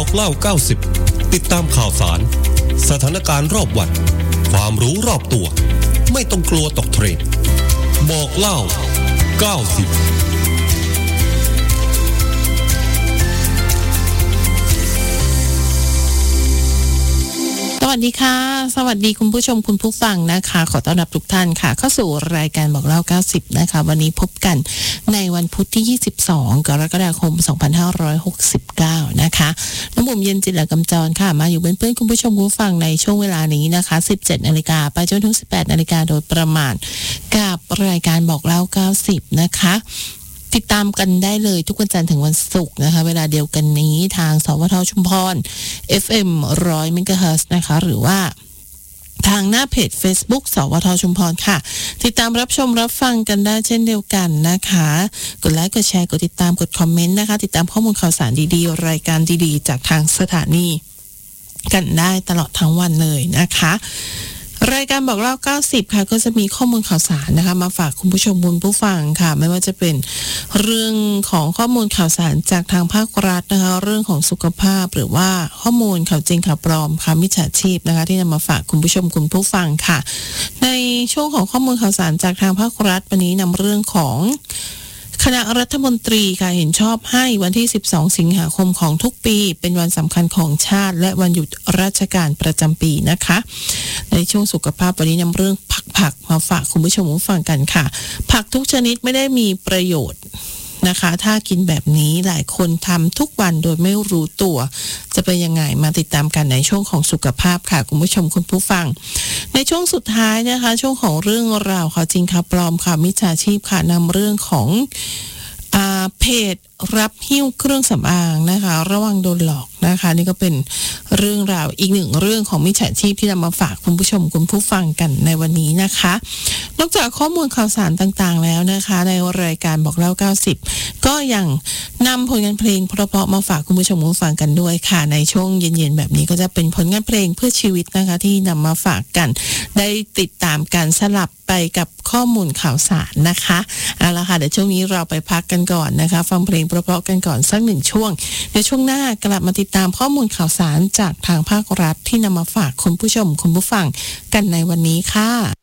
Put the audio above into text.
เล่า90ติดตามข่าวสารสถานการณ์รอบวันความรู้รอบตัวไม่ต้องกลัวตกเทรนด์บอกเล่า90 สวัสดีค่ะสวัสดีคุณผู้ชมคุณผู้ฟังนะคะขอต้อนรับทุกท่านค่ะเข้าสู่รายการบอกเล่า90นะคะวันนี้พบกันในวันพุธที่22กรกฎาคม2569นะคะน้ำบุ๋มเย็นจิตและกำจรค่ะมาอยู่เป็นเพื่อนคุณผู้ชมคุณผู้ฟังในช่วงเวลานี้นะคะ 17:00 นไปจนถึง 18:00 นโดยประมาณกับรายการบอกเล่า90นะคะติดตามกันได้เลยทุกวันจันทร์ถึงวันศุกร์นะคะเวลาเดียวกันนี้ทางสวทชุมพร FM 100 MHz นะคะหรือว่าทางหน้าเพจ Facebook สวทชุมพรค่ะติดตามรับชมรับฟังกันได้เช่นเดียวกันนะคะกดไลค์กดแชร์กดติดตามกดคอมเมนต์นะคะติดตามข้อมูลข่าวสารดีๆรายการดีๆจากทางสถานีกันได้ตลอดทั้งวันเลยนะคะรายการบอกเล่า90ค่ะก็จะมีข้อมูลข่าวสารนะคะมาฝากคุณผู้ชมคุณผู้ฟังค่ะไม่ว่าจะเป็นเรื่องของข้อมูลข่าวสารจากทางภาครัฐนะคะเรื่องของสุขภาพหรือว่าข้อมูลข่าวจริงข่าวปลอมค่ะมิจฉาชีพนะคะที่นำมาฝากคุณผู้ชมคุณผู้ฟังค่ะในช่วงของข้อมูลข่าวสารจากทางภาครัฐวันนี้นำเรื่องของคณะรัฐมนตรีค่ะเห็นชอบให้วันที่12สิงหาคมของทุกปีเป็นวันสำคัญของชาติและวันหยุดราชการประจำปีนะคะในช่วงสุขภาพวันนี้นำเรื่องผักมาฝากคุณผู้ชมผู้ฟังกันค่ะผักทุกชนิดไม่ได้มีประโยชน์นะคะถ้ากินแบบนี้หลายคนทำทุกวันโดยไม่รู้ตัวจะเป็นยังไงมาติดตามกันในช่วงของสุขภาพค่ะคุณผู้ชมคุณผู้ฟังในช่วงสุดท้ายนะคะช่วงของเรื่องราวข่าวจริงข่าวปลอมค่ะมิจฉาชีพค่ะนำเรื่องของเพจรับหิ้วเครื่องสำอางนะคะระวังโดนหลอกนะคะนี่ก็เป็นเรื่องราวอีกหนึ่งเรื่องของมิจฉาชีพที่นำมาฝากคุณผู้ชมคุณผู้ฟังกันในวันนี้นะคะนอกจากข้อมูลข่าวสารต่างๆแล้วนะคะในรายการบอกเล่า90ก็ยังนำผลงานเพลงเพราะๆมาฝากคุณผู้ชมคุณผู้ฟังกันด้วยค่ะในช่วงเย็นๆแบบนี้ก็จะเป็นผลงานเพลงเพื่อชีวิตนะคะที่นำมาฝากกันได้ติดตามกันสลับไปกับข้อมูลข่าวสารนะคะเอาละค่ะเดี๋ยวช่วงนี้เราไปพักกันก่อนนะคะฟังเพลงเพราะๆกันก่อนสักหนึ่งช่วงเดี๋ยวช่วงหน้ากลับมาติดตามข้อมูลข่าวสารจากทางภาครัฐที่นำมาฝากคุณผู้ชมคุณผู้ฟังกันในวันนี้ค่ะ